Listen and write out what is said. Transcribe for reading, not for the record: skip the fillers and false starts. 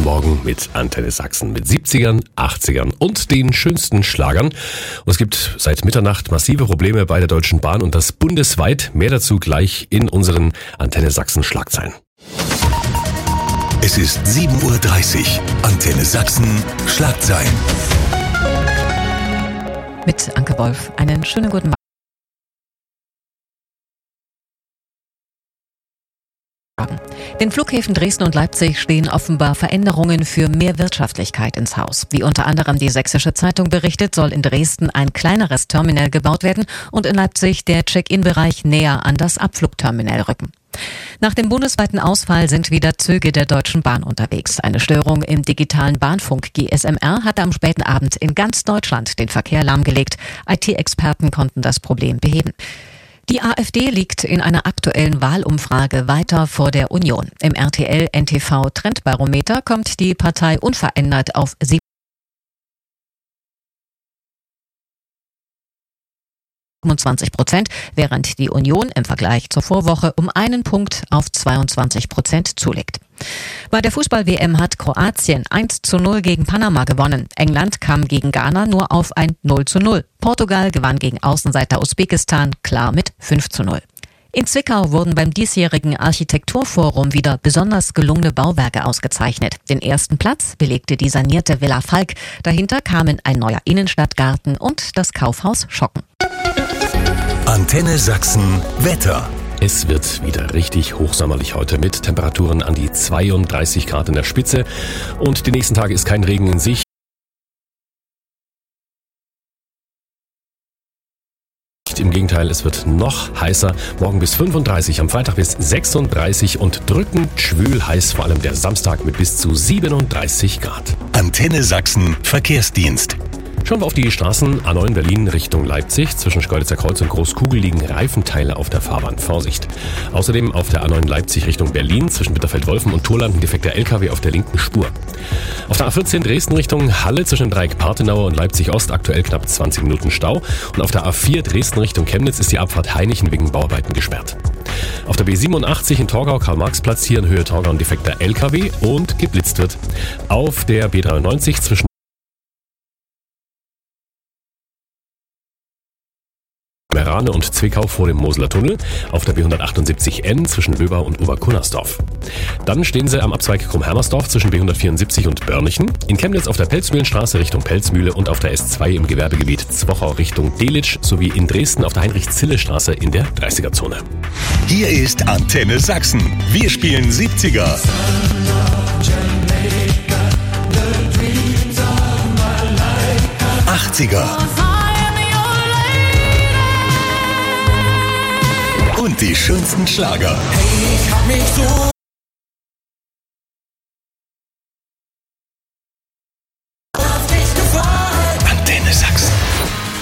Morgen mit Antenne Sachsen mit 70ern, 80ern und den schönsten Schlagern. Und es gibt seit Mitternacht massive Probleme bei der Deutschen Bahn und das bundesweit. Mehr dazu gleich in unseren Antenne Sachsen Schlagzeilen. Es ist 7:30 Uhr. Antenne Sachsen Schlagzeilen. Mit Anke Wolf. Einen schönen guten Morgen. Den Flughäfen Dresden und Leipzig stehen offenbar Veränderungen für mehr Wirtschaftlichkeit ins Haus. Wie unter anderem die Sächsische Zeitung berichtet, soll in Dresden ein kleineres Terminal gebaut werden und in Leipzig der Check-in-Bereich näher an das Abflugterminal rücken. Nach dem bundesweiten Ausfall sind wieder Züge der Deutschen Bahn unterwegs. Eine Störung im digitalen Bahnfunk GSMR hatte am späten Abend in ganz Deutschland den Verkehr lahmgelegt. IT-Experten konnten das Problem beheben. Die AfD liegt in einer aktuellen Wahlumfrage weiter vor der Union. Im RTL-NTV-Trendbarometer kommt die Partei unverändert auf 27%, während die Union im Vergleich zur Vorwoche um einen Punkt auf 22% zulegt. Bei der Fußball-WM hat Kroatien 1:0 gegen Panama gewonnen. England kam gegen Ghana nur auf ein 0:0. Portugal gewann gegen Außenseiter Usbekistan klar mit 5:0. In Zwickau wurden beim diesjährigen Architekturforum wieder besonders gelungene Bauwerke ausgezeichnet. Den ersten Platz belegte die sanierte Villa Falk. Dahinter kamen ein neuer Innenstadtgarten und das Kaufhaus Schocken. Antenne Sachsen Wetter. Es wird wieder richtig hochsommerlich heute mit Temperaturen an die 32 Grad in der Spitze. Und die nächsten Tage ist kein Regen in Sicht. Im Gegenteil, es wird noch heißer. Morgen bis 35, am Freitag bis 36 und drückend schwül heiß, vor allem der Samstag mit bis zu 37 Grad. Antenne Sachsen Verkehrsdienst. Schauen wir auf die Straßen. A9 Berlin Richtung Leipzig. Zwischen Schkeuditzer Kreuz und Großkugel liegen Reifenteile auf der Fahrbahn. Vorsicht. Außerdem auf der A9 Leipzig Richtung Berlin zwischen Bitterfeld-Wolfen und Thorland ein defekter LKW auf der linken Spur. Auf der A14 Dresden Richtung Halle zwischen Dreieck Partenauer und Leipzig Ost aktuell knapp 20 Minuten Stau. Und auf der A4 Dresden Richtung Chemnitz ist die Abfahrt Hainichen wegen Bauarbeiten gesperrt. Auf der B87 in Torgau Karl-Marx-Platz hier in Höhe Torgau ein defekter LKW und geblitzt wird. Auf der B93 zwischen Merane und Zwickau vor dem Moseler Tunnel, auf der B178N zwischen Böbau und Oberkunnersdorf. Dann stehen sie am Abzweig Krumm-Hermersdorf zwischen B174 und Börnichen, in Chemnitz auf der Pelzmühlenstraße Richtung Pelzmühle und auf der S2 im Gewerbegebiet Zwochau Richtung Delitzsch sowie in Dresden auf der Heinrich-Zille-Straße in der 30er-Zone. Hier ist Antenne Sachsen. Wir spielen 70er. 80er. Und die schönsten Schlager. Hey, ich hab mich so